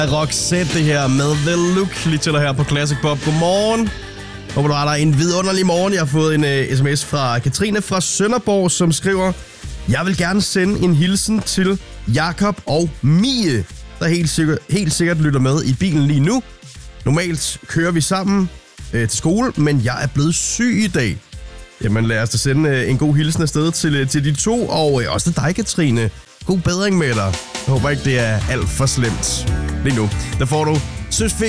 Roxette det her med The Look lige til dig her på Classic Pop. Godmorgen. Håber du har dig en vidunderlig morgen. Jeg har fået en sms fra Katrine fra Sønderborg, som skriver: Jeg vil gerne sende en hilsen til Jakob og Mie, der helt sikkert lytter med i bilen lige nu. Normalt kører vi sammen til skole, men jeg er blevet syg i dag. Jamen lad os da sende en god hilsen afsted til de to, og også til dig, Katrine. God bedring med dig. Jeg håber ikke, det er alt for slemt. Lige nu, der får du Søs